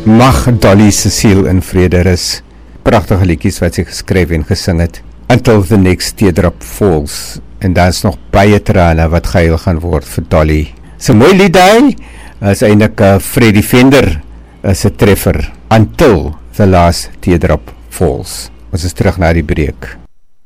Mag Dolly se siel in vrede rus. Pragtige liedjies wat sy geskryf en gesing het. Until the next teardrop falls. En daar is nog baie trane wat gehuil gaan word vir Dolly. So mooi lied daai, is eintlik Freddie Vender is 'n treffer. Until the last teardrop falls. Ons is terug na die breek.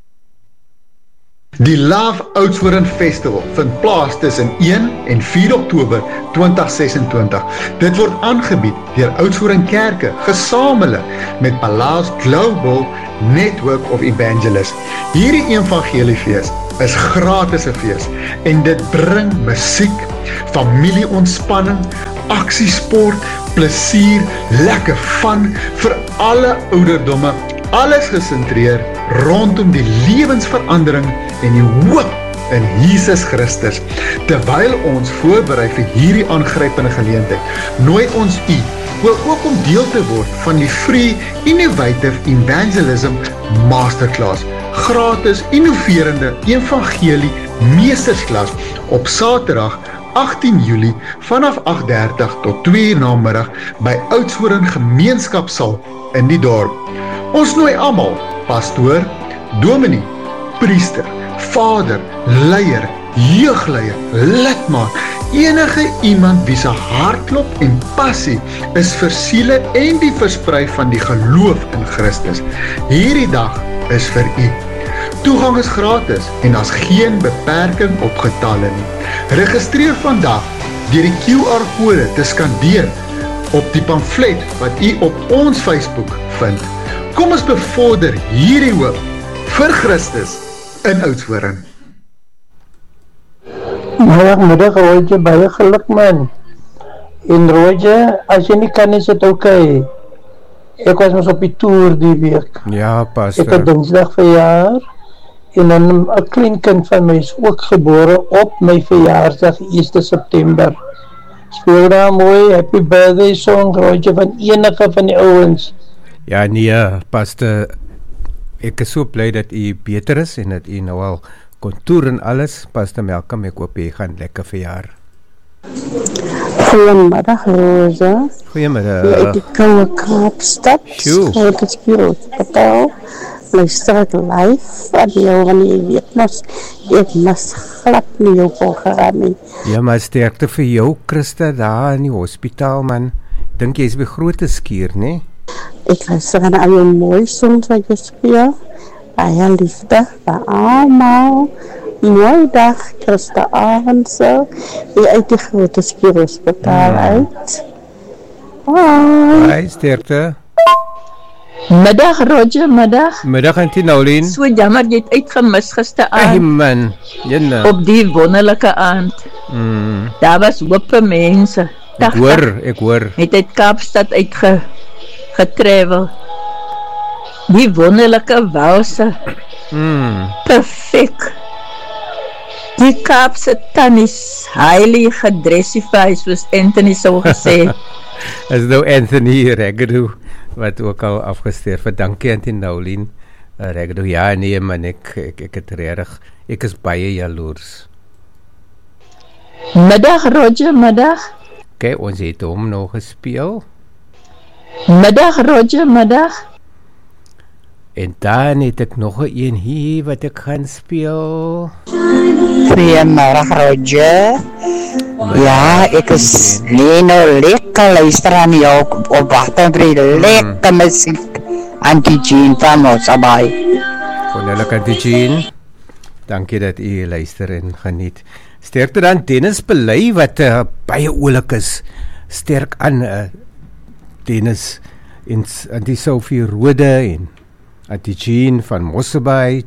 Die Love Oudtshoorn Festival vind plaas tussen 1 en 4 Oktober 2026. Dit word aangebied deur Oudtshoorn Kerke, gesamentlik met Palace Global Network of Evangelists. Hierdie evangeliefees is gratis 'n fees en dit bring musiek, familieontspanning, aksiesport, plesier, lekker fun vir alle ouderdomme, alles gesentreer rondom die lewensverandering en die hoop in Jesus Christus. Terwyl ons voorberei vir hierdie aangrypende geleentheid, nooi ons u ook om deel te word van die Free Innovative Evangelism Masterclass, gratis innoverende evangelie meestersklas op Saterdag 18 Julie vanaf 8:30 tot 2 uur namiddag by Oudtshoorn Gemeenskapsaal in die dorp. Ons nooi almal, pastoor, dominee, priester, vader, leier, jeugleier, lidmaat, enige iemand wie se hartklop en passie is vir siele en die versprei van die geloof in Christus. Hierdie dag is vir u. Toegang is gratis en daar's geen beperking op getalle nie. Registreer vandag deur die QR-kode te skandeer op die pamflet wat u op ons Facebook vind. Kom ons bevorder hierdie hoop vir Christus in Oudtshoorn. Middag Roger, baie geluk man. En Roger, as jy nie kan is dit oké. Ek was mos op die toer die week. Ja, pastor. Ek het Dinsdag verjaar. En dan 'n kleinkind van my is ook gebore op my verjaarsdag 1 September. Speel daar mooi happy birthday song Roger van enige van die ouens. Ja nee, pastor, ek is so bly dat u beter is en dat u nou al kon toer en alles. Pastor Malcolm, ek hoop jy gaan lekker verjaar. Goeiemiddag Rosa. Goeiemiddag. Uit die koue Kaapstad. Ek het gespeel. Luister ek live van jou, want jy weet mos, ek mis glad nie jou program nie. Ja, maar sterkte vir jou, Christa, daar in die hospitaal, man. Dink jy is by grote skuur, nee? Ek luister aan al jou mooi songs wat jy speel. Baie liefde vir almal. Mooi dag, Christa Arendse. Hier uit die grote skuur hospitaal uit. Bye. Bye, sterkte. Middag Roger, middag. Middag Auntie Nolien. So jammer jy het uitgemis gisteraand. Hey man, jenne. Op die wonderlike aand. Daar was hoop vir mense. Ek hoor. Het uit Kaapstad getravel. Die wonderlike walse. Perfect. Die Kaapse tannies, highly gedressified, soos Anthony sou gesê. Is nou Anthony Reggedo wat ook al afgesterf het. Dankie Auntie Nolien. Reggedo, ja nee man, ek het reg. Ek is baie jaloers. Middag Roger, middag. Okay, ons het hom nou gespeel. Middag Roger, middag. En dan het ek nog een hier wat ek gaan speel. Goeiemiddag Roger. Ja, ek is nou lekker luister aan jou op wachten vir die lekker muziek. Auntie Jean van Mosselbaai. Wonderlik Auntie Jean. Dankie dat u luister en geniet. Sterkte dan Dennis Belay wat baie oulik is. Sterk aan Dennis en Auntie Sophie Rode en Auntie Jean van Mosselbaai.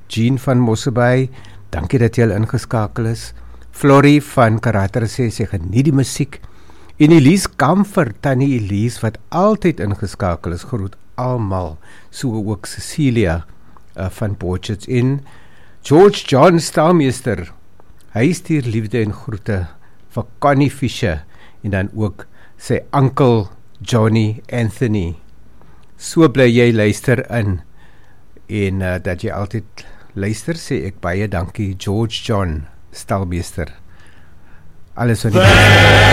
Dankie dat jy al ingeskakel is. Florie van Karakter sê geniet die musiek. En Elise Comfort, Tannie Elise wat altyd ingeskakel is, groet almal. So ook Cecilia van Portchets in. George John Staalmeester, hy stuur liefde en groete vir Connie Fisher en dan ook sy uncle Johnny Anthony. So bly jy luister in en dat jy altyd luister, sê ek baie dankie George John Staalmeester. Alles wat die